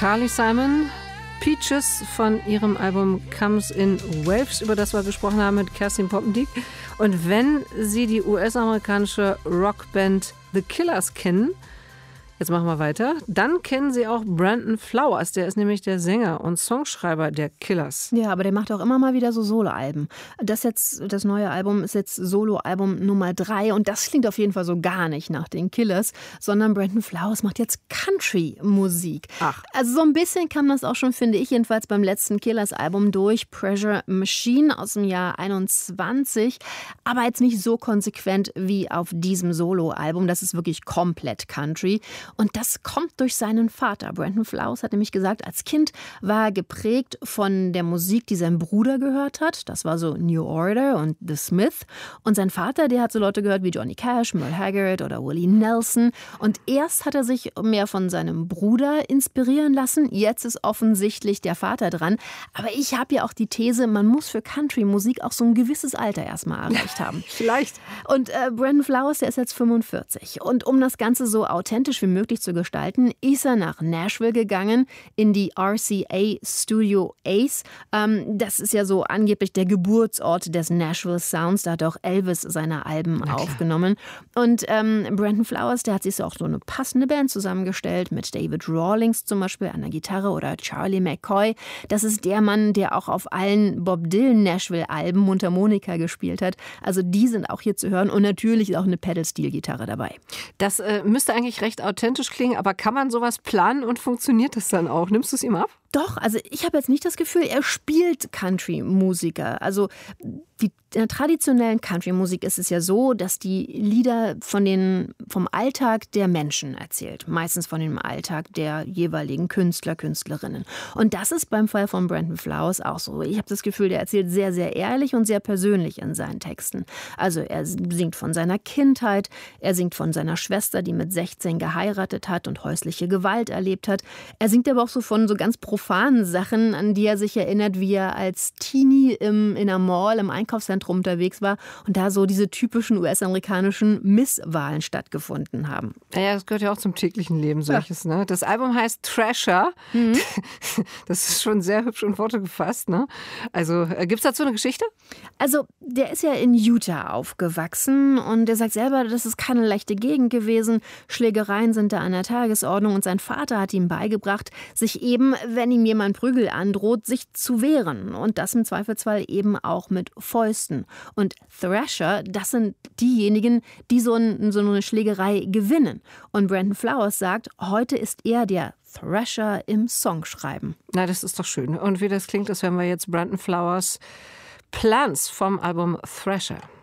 Carly Simon, Peaches von ihrem Album Comes in Waves, über das wir gesprochen haben mit Kerstin Poppendiek. Und wenn Sie die US-amerikanische Rockband The Killers kennen, jetzt machen wir weiter, dann kennen Sie auch Brandon Flowers, der ist nämlich der Sänger und Songschreiber der Killers. Ja, aber der macht auch immer mal wieder so Soloalben. Das neue Album ist jetzt Soloalbum Nummer 3 und das klingt auf jeden Fall so gar nicht nach den Killers, sondern Brandon Flowers macht jetzt Country-Musik. Ach. Also so ein bisschen kam das auch schon, finde ich, jedenfalls beim letzten Killers-Album durch, Pressure Machine aus dem Jahr 21, aber jetzt nicht so konsequent wie auf diesem Soloalbum. Das ist wirklich komplett Country. Und das kommt durch seinen Vater. Brandon Flowers hat nämlich gesagt, als Kind war er geprägt von der Musik, die sein Bruder gehört hat. Das war so New Order und The Smiths. Und sein Vater, der hat so Leute gehört wie Johnny Cash, Merle Haggard oder Willie Nelson. Und erst hat er sich mehr von seinem Bruder inspirieren lassen. Jetzt ist offensichtlich der Vater dran. Aber ich habe ja auch die These, man muss für Country-Musik auch so ein gewisses Alter erstmal erreicht haben. Vielleicht. Und Brandon Flowers, der ist jetzt 45. Und um das Ganze so authentisch wie möglich zu gestalten, ist er nach Nashville gegangen, in die RCA Studio Ace. Das ist ja so angeblich der Geburtsort des Nashville Sounds. Da hat auch Elvis seine Alben aufgenommen. Und Brandon Flowers, der hat sich auch so eine passende Band zusammengestellt mit David Rawlings zum Beispiel an der Gitarre oder Charlie McCoy. Das ist der Mann, der auch auf allen Bob Dylan Nashville-Alben Mundharmonika gespielt hat. Also die sind auch hier zu hören und natürlich ist auch eine Pedal-Steel-Gitarre dabei. Das müsste eigentlich recht authentisch klingen, aber kann man sowas planen und funktioniert das dann auch? Nimmst du es ihm ab? Doch, also ich habe jetzt nicht das Gefühl, er spielt Country-Musiker. Also in der traditionellen Country-Musik ist es ja so, dass die Lieder vom Alltag der Menschen erzählt. Meistens von dem Alltag der jeweiligen Künstler, Künstlerinnen. Und das ist beim Fall von Brandon Flowers auch so. Ich habe das Gefühl, der erzählt sehr, sehr ehrlich und sehr persönlich in seinen Texten. Also er singt von seiner Kindheit, er singt von seiner Schwester, die mit 16 geheiratet hat und häusliche Gewalt erlebt hat. Er singt aber auch so von so ganz profanen Sachen, an die er sich erinnert, wie er als Teenie in einer Mall im Einkaufszentrum unterwegs war und da so diese typischen US-amerikanischen Misswahlen stattgefunden haben. Ja, das gehört ja auch zum täglichen Leben, solches. Ja. Ne? Das Album heißt Thrasher. Mhm. Das ist schon sehr hübsch in Worte gefasst. Ne? Also gibt es dazu eine Geschichte? Also der ist ja in Utah aufgewachsen und er sagt selber, das ist keine leichte Gegend gewesen. Schlägereien sind da an der Tagesordnung und sein Vater hat ihm beigebracht, sich eben, wenn ihm jemand Prügel androht, sich zu wehren und das im Zweifelsfall eben auch mit Fäusten. Und Thrasher, das sind diejenigen, die so eine Schlägerei gewinnen. Und Brandon Flowers sagt, heute ist er der Thrasher im Songschreiben. Na, das ist doch schön. Und wie das klingt, das hören wir jetzt Brandon Flowers Plans vom Album Thrasher.